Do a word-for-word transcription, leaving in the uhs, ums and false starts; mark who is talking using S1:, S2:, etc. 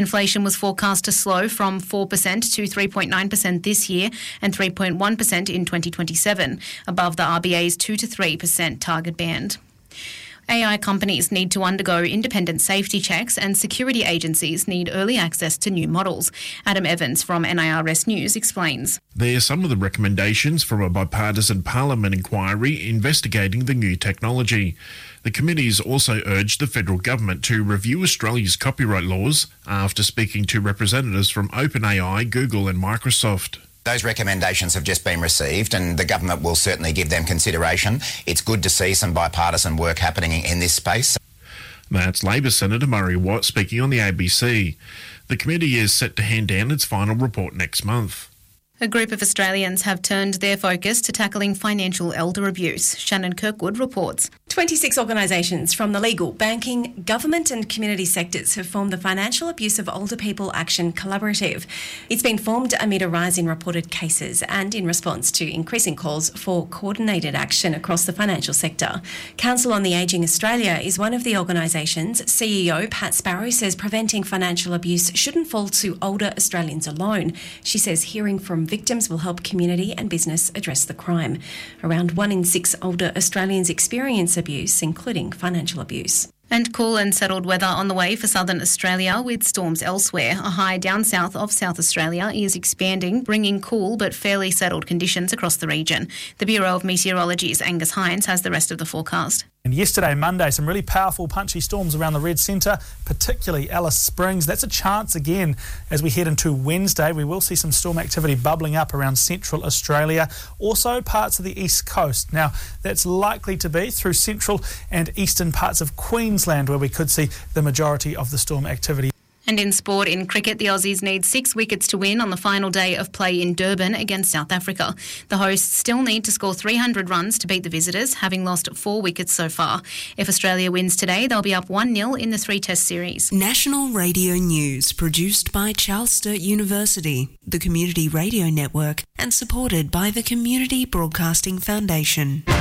S1: Inflation was forecast to slow from four percent to three point nine percent this year and three point one percent in twenty twenty-seven, above the R B A's two to three percent target band. A I companies need to undergo independent safety checks and security agencies need early access to new models. Adam Evans from N I R S News explains.
S2: They are some of the recommendations from a bipartisan Parliament inquiry investigating the new technology. The committees also urged the federal government to review Australia's copyright laws after speaking to representatives from OpenAI, Google and Microsoft.
S3: Those recommendations have just been received and the government will certainly give them consideration. It's good to see some bipartisan work happening in this space.
S2: That's Labor Senator Murray Watt speaking on the A B C. The committee is set to hand down its final report next month.
S1: A group of Australians have turned their focus to tackling financial elder abuse. Shannon Kirkwood reports.
S4: twenty-six organisations from the legal, banking, government and community sectors have formed the Financial Abuse of Older People Action Collaborative. It's been formed amid a rise in reported cases and in response to increasing calls for coordinated action across the financial sector. Council on the Ageing Australia is one of the organisations. C E O Pat Sparrow says preventing financial abuse shouldn't fall to older Australians alone. She says hearing from victims will help community and business address the crime. Around one in six older Australians experience abuse, including financial abuse.
S1: And cool and settled weather on the way for southern Australia with storms elsewhere. A high down south of South Australia is expanding, bringing cool but fairly settled conditions across the region. The Bureau of Meteorology's Angus Hines has the rest of the forecast.
S5: And yesterday, Monday, some really powerful, punchy storms around the Red Centre, particularly Alice Springs. That's a chance again as we head into Wednesday. We will see some storm activity bubbling up around central Australia, also parts of the east coast. Now, that's likely to be through central and eastern parts of Queensland, where we could see the majority of the storm activity.
S1: And in sport, in cricket, the Aussies need six wickets to win on the final day of play in Durban against South Africa. The hosts still need to score three hundred runs to beat the visitors, having lost four wickets so far. If Australia wins today, they'll be up one nil in the three-test series.
S6: National Radio News, produced by Charles Sturt University, the Community Radio Network, and supported by the Community Broadcasting Foundation.